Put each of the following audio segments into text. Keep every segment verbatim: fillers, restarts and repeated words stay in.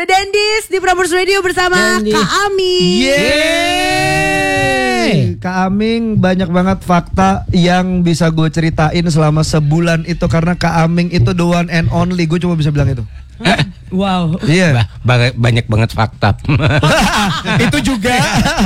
The Dendis di Prambors Radio bersama Dendis. Kak Aming. Yeay. Kak Aming banyak banget fakta yang bisa gue ceritain selama sebulan itu karena Kak Aming itu the one and only. Gue cuma bisa bilang itu. Wow. Iya. Ba- banyak banget fakta. Itu juga.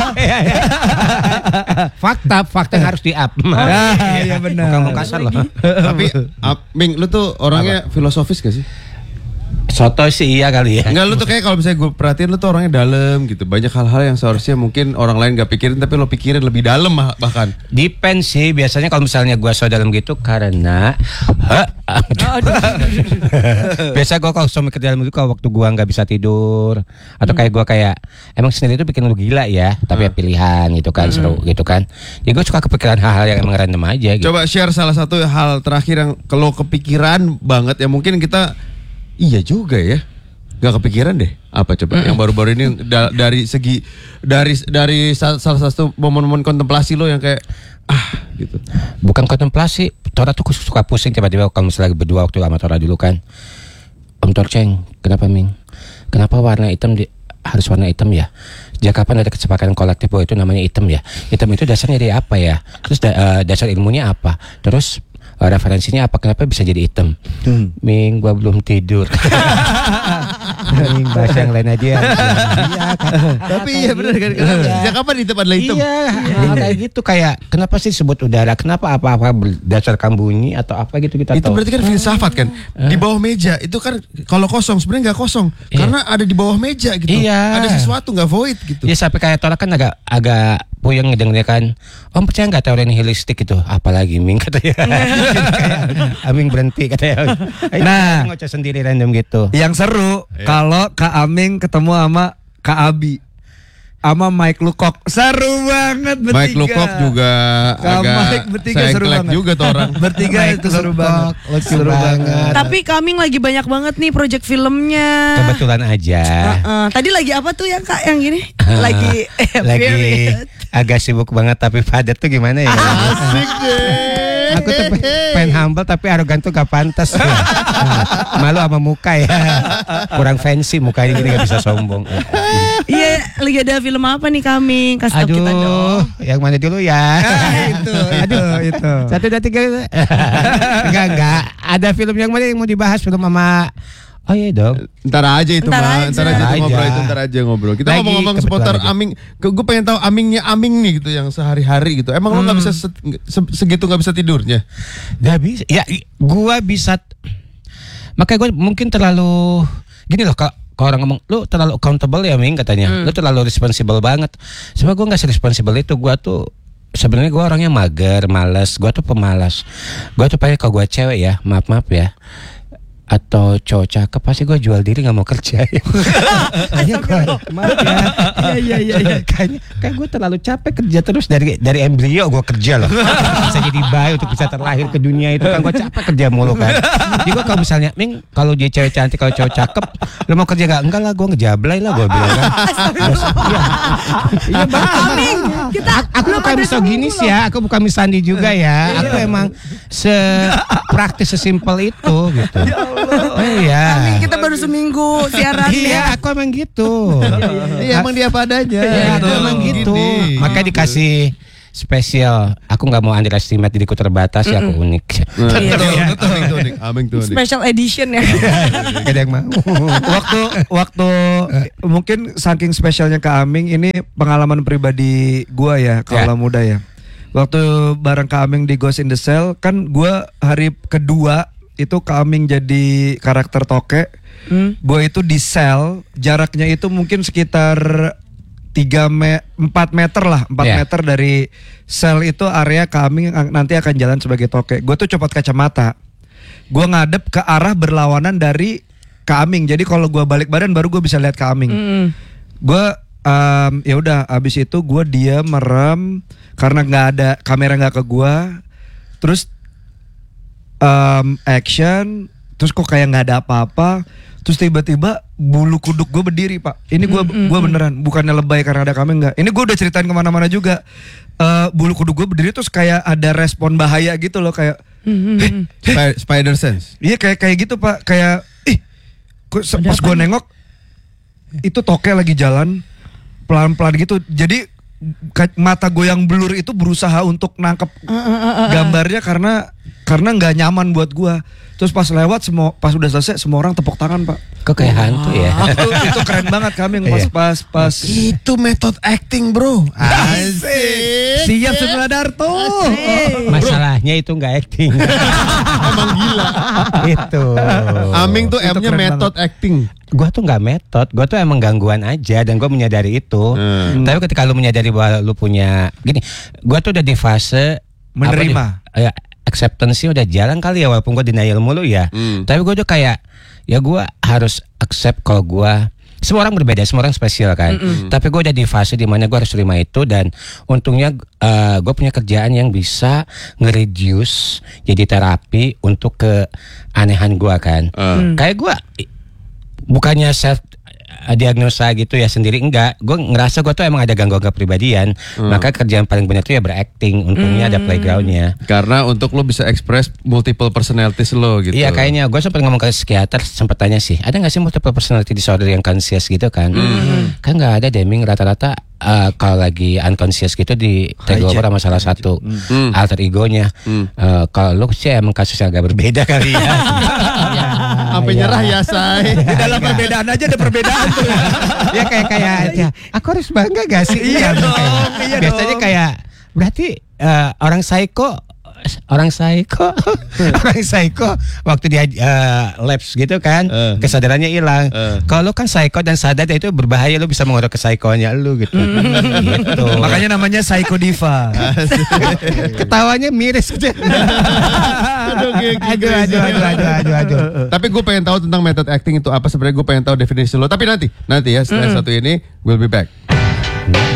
fakta, fakta yang harus di-up. Ah, iya benar. Bukan mau kasar loh. Tapi Aming, lu tuh orangnya filosofis gak sih? Soto sih iya kali ya. Enggak, lu tuh kayak kalau misalnya gue perhatiin lu tuh orangnya dalam gitu. Banyak hal-hal yang seharusnya mungkin orang lain gak pikirin tapi lo pikirin lebih dalam bahkan. Depend sih, biasanya kalau misalnya gue so dalam gitu karena ha, biasa gue kalau so mikir dalam itu kalau waktu gue nggak bisa tidur atau kayak gue kayak emang sendiri itu bikin lu gila ya, tapi ya pilihan gitu kan, seru gitu kan. Jadi gue suka kepikiran hal-hal yang emang random aja gitu. Coba share salah satu hal terakhir yang kalau kepikiran banget ya mungkin kita iya juga ya. Gak kepikiran deh. Apa coba yang baru-baru ini da- dari segi dari dari sa- salah satu momen-momen kontemplasi lo yang kayak ah gitu. Bukan kontemplasi, Tora tuh suka pusing tiba-tiba kalau misalnya lagi berdua waktu sama Tora dulu kan. Om Torceng, kenapa Ming? Kenapa warna hitam di, harus warna hitam ya? Sejak kapan ada kesepakatan kolektif bahwa itu namanya hitam ya? Hitam itu dasarnya dari apa ya? Terus da- uh, dasar ilmunya apa? Terus uh, referensinya apa? Kenapa bisa jadi hitam? Hmm. Ming, gua belum tidur. Ming, bahasa yang lain aja. Iya kan. Tapi iya benar kan. Sejak kapan hitam adalah hitam? Iya, hal kayak gitu kayak kenapa sih sebut udara? Kenapa apa-apa berdasarkan bunyi atau apa gitu kita Itu tahu. berarti kan filsafat kan. Di bawah meja itu kan kalau kosong sebenarnya nggak kosong Iya. karena ada di bawah meja gitu. Iya. Ada sesuatu nggak void gitu. Ya sampai kayak Tora kan agak agak puyeng ngedengarnya kan. Om percaya nggak teori nihilistik itu? Apalagi Ming katanya. Kayak Aming berhenti katanya. Nah. Ngoceh sendiri random gitu. Yang seru kalau Kak Aming ketemu sama Kak Abi sama Mike Lukok. Seru banget bertiga. Mike Lukok juga Kak agak Mike bertiga seru sengklek banget. juga tuh orang. Bertiga Mike itu seru Lukok, banget. lucu Seru banget. banget. Tapi Kaming lagi banyak banget nih project filmnya. Kebetulan aja. Uh-uh. Tadi lagi apa tuh ya Kak yang gini? Lagi eh, Lagi period. agak sibuk banget tapi padat tuh gimana ya? Asik deh. Aku tuh pengen humble tapi arogan tuh gak pantas. Malu sama muka ya. Kurang fancy mukanya jadi gak bisa sombong. Iya, lagi ada film apa nih Kaming? Kasih tau kita dong. Aduh, yang mana dulu ya? itu, itu, itu. Satu, dua, tiga. Enggak, enggak. Ada film yang mana yang mau dibahas? Film sama... Oh iya dong. Ntar aja itu Ntar mah, aja. ntar aja Ntar itu ngobrol aja. itu ntar aja ngobrol. Kita Lagi ngomong-ngomong kebetulan seputar aja. Aming, gue pengen tahu Amingnya Aming nih gitu yang sehari-hari gitu. Emang lo nggak bisa se- se- segitu nggak bisa tidurnya? Gak bisa. Ya, gua bisa... Makanya gue mungkin terlalu... Gini loh, kalau kalau orang ngomong, lu terlalu accountable ya Ming katanya. Lu terlalu responsible banget. Sebenarnya gue gak responsible itu. Gue tuh... Sebenarnya gue orangnya mager, malas. Gue tuh pemalas. Gue tuh pengen kalau gue cewek ya, maaf-maaf ya, atau cowok cakep pasti gue jual diri nggak mau kerja ya. Kayaknya gue maaf ya. Iya iya iya. Kayaknya kayak gue terlalu capek kerja terus dari dari embrio gue kerja loh. Bisa jadi bayi untuk bisa terlahir ke dunia itu kan gue capek kerja mulu kan. Jadi gue kalau misalnya Ming kalau dia cewek cantik kalau cowok cakep lo mau kerja nggak? Enggak lah gue ngejablay lah gue bilang kan. Iya. Iya Aming, kita Aku bukan misoginis ya, aku bukan misandi juga ya. Aku emang sepraktis sesimpel itu gitu. Oh iya. Aming kita baru seminggu siaran Iya, ya. aku emang gitu. Iya emang dia apa adanya. Iya, aku emang gitu. Makanya dikasih spesial. Aku nggak mau underestimate diriku terbatas ya, aku unik. Betul, betul, Aming tuh unik. Aming tuh unik. Special edition ya. Gak ada yang mau. waktu waktu mungkin saking spesialnya Kak Aming ini pengalaman pribadi gua ya kalau Ya. muda ya. Waktu bareng Kak Aming di Ghost in the Shell kan gua hari kedua itu Kak Aming jadi karakter toke. Hmm. Gua itu di sel, jaraknya itu mungkin sekitar tiga me- empat meter lah, empat Ya. meter dari sel itu area Kak Aming ang- nanti akan jalan sebagai toke. Gue tuh copot kacamata. Gue ngadep ke arah berlawanan dari Kak Aming. Jadi kalau gue balik badan baru gue bisa lihat Kak Aming. Mm. Gue um, ya udah abis itu gue diam merem karena nggak ada kamera nggak ke gue. Terus um, action, terus kok kayak nggak ada apa-apa. Terus tiba-tiba bulu kuduk gue berdiri pak. Ini gue gue beneran bukannya lebay karena ada kami nggak. Ini gue udah ceritain kemana-mana juga. Uh, bulu kuduk gue berdiri terus kayak ada respon bahaya gitu loh kayak. Spi- Spider sense. Iya kayak kayak gitu pak. Kayak ih, kok se- pas gue nengok itu toke lagi jalan pelan-pelan gitu. Jadi ka- mata gue yang blur itu berusaha untuk nangkep gambarnya karena karena nggak nyaman buat gue. Terus pas lewat semua pas udah selesai semua orang tepuk tangan, Pak. Kok kayak hantu ya? itu, itu keren banget kami pas Iya. pas pas Itu metode acting, bro. Asik. Siap Supradarto. Masalahnya itu nggak acting. Emang gila. Itu. Aming tuh Itu M-nya keren metode acting. Gua tuh nggak metode, gua tuh emang gangguan aja dan gua menyadari itu. Hmm. Tapi ketika lu menyadari bahwa lu punya gini, gua tuh udah di fase Menerima. apa nih, ya, acceptance udah jalan kali ya walaupun gua denial mulu ya. Hmm. Tapi gua tuh kayak ya gua harus accept kalau gua semua orang berbeda, semua orang spesial kan. Tapi gue udah di fase dimana gue harus terima itu dan untungnya uh, gue punya kerjaan yang bisa nge-reduce jadi terapi untuk keanehan gue kan. Uh. Kayak gue bukannya self diagnosa gitu ya sendiri, enggak. Gue ngerasa gue tuh emang ada gangguan kepribadian. Maka kerjaan paling benar tuh ya berakting. Untungnya ada playgroundnya. Karena untuk lo bisa express multiple personalities lo gitu. Iya kayaknya gue sempat ngomong ke psikiater, sempat tanya sih, ada nggak sih multiple personality disorder yang conscious gitu kan? Hmm. Kan nggak ada Deming, rata-rata uh, kalau lagi unconscious gitu di take over sama salah satu Hmm. alter egonya. Uh, kalau lu sih emang kasusnya agak berbeda kali ya. Ya, Sampai ya. nyerah ya, say. Di dalam perbedaan aja ada perbedaan tuh. Ya kayak kayak ya, aku harus bangga gak sih? Iya Kan, dong, kayak- iya biasanya dong. kayak berarti uh, orang psycho orang psycho orang psycho waktu dia uh, lapse gitu kan Eh. kesadarannya hilang. Eh. Kalau lu kan psycho dan sadar itu berbahaya, lu bisa mengorak ke psychonya lu gitu. Gitu. Makanya namanya Psycho Diva. ketawanya miris gitu. Aduh, kayak aduh, aduh, aduh, aduh, aduh, aduh. Tapi gue pengen tahu tentang method acting itu apa sebenarnya. Gue pengen tahu definisi lo. Tapi nanti, nanti ya setelah satu ini, we'll be back.